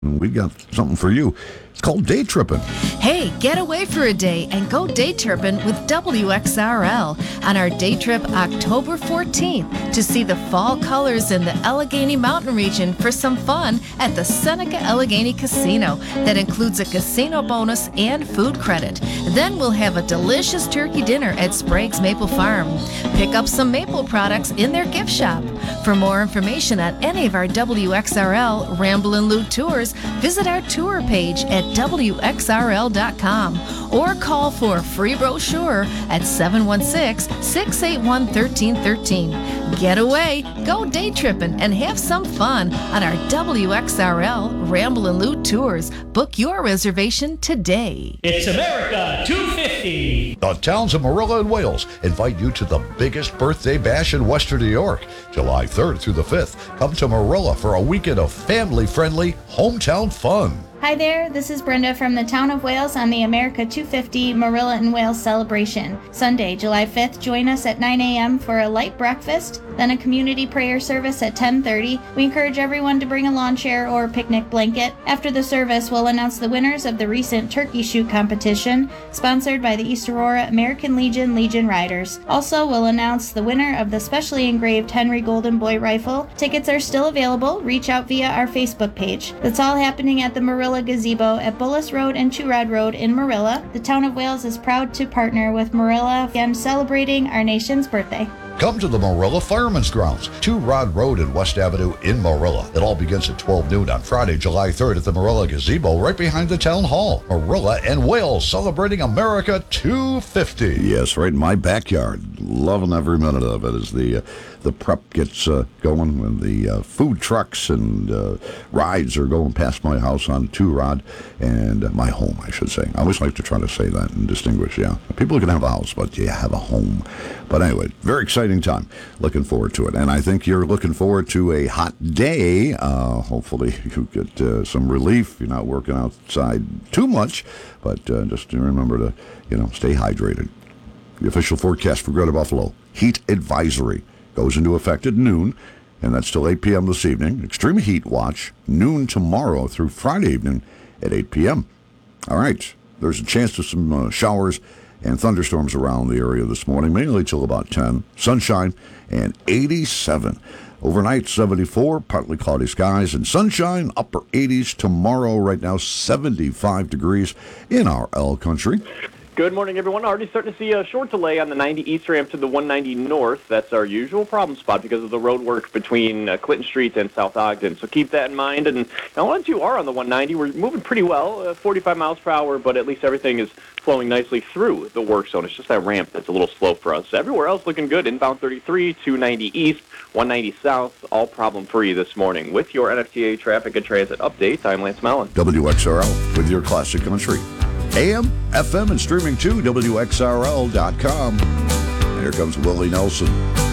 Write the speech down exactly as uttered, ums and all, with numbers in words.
We got something for you. It's called Day Tripping. Hey, get away for a day and go day tripping with W X R L on our day trip October fourteenth to see the fall colors in the Allegheny Mountain region for some fun at the Seneca Allegheny Casino. That includes a casino bonus and food credit. Then we'll have a delicious turkey dinner at Sprague's Maple Farm. Pick up some maple products in their gift shop. For more information on any of our W X R L Ramblin' Lou tours, visit our tour page at W X R L dot com or call for a free brochure at seven one six, six eight one, one three one three. Get away, go day tripping, and have some fun on our W X R L Ramblin' Lou tours. Book your reservation today. It's America two fifty. The towns of Marilla and Wales invite you to the biggest birthday bash in Western New York, July third through the fifth. Come to Marilla for a weekend of family-friendly hometown fun. Hi there, this is Brenda from the town of Wales on the America two fifty Marilla and Wales celebration. Sunday, July fifth, join us at nine a.m. for a light breakfast, then a community prayer service at ten thirty. We encourage everyone to bring a lawn chair or picnic blanket. After the service, we'll announce the winners of the recent turkey shoot competition, sponsored by the East Aurora American Legion Legion Riders. Also, we'll announce the winner of the specially engraved Henry Golden Boy rifle. Tickets are still available. Reach out via our Facebook page. That's all happening at the Marilla Gazebo at Bullis Road and Two Rod Road in Marilla. The town of Wales is proud to partner with Marilla again, celebrating our nation's birthday. Come to the Marilla Fireman's Grounds, Two Rod Road and West Avenue in Marilla. It all begins at twelve noon on Friday, July third at the Marilla Gazebo right behind the town hall. Marilla and Wales celebrating America two fifty. Yes, right in my backyard. Loving every minute of it as the uh, the prep gets uh, going when the uh, food trucks and uh, rides are going past my house on Two Rod and uh, my home, I should say. I always like to try to say that and distinguish, yeah. People can have a house, but you have a home. But anyway, very exciting time. Looking forward to it. And I think you're looking forward to a hot day. Uh, hopefully you get uh, some relief. You're not working outside too much, but uh, just remember to, you know, stay hydrated. The official forecast for Greater Buffalo, heat advisory goes into effect at noon, and that's till eight p.m. this evening. Extreme heat watch, noon tomorrow through Friday evening at eight p.m. All right, there's a chance of some uh, showers and thunderstorms around the area this morning, mainly till about ten. Sunshine and eighty-seven. Overnight, seventy-four, partly cloudy skies and sunshine, upper eighties tomorrow. Right now, seventy-five degrees in our L country. Good morning, everyone. Already starting to see a short delay on the ninety East ramp to the one ninety North. That's our usual problem spot because of the road work between uh, Clinton Street and South Ogden. So keep that in mind. And now once you are on the one ninety, we're moving pretty well, uh, forty-five miles per hour, but at least everything is flowing nicely through the work zone. It's just that ramp that's a little slow for us. Everywhere else looking good. Inbound thirty-three, two ninety East, one ninety South, all problem-free this morning. With your N F T A traffic and transit update, I'm Lance Mellon. W X R L with your classic country. A M, F M, and streaming too, W X R L dot com. Here comes Willie Nelson.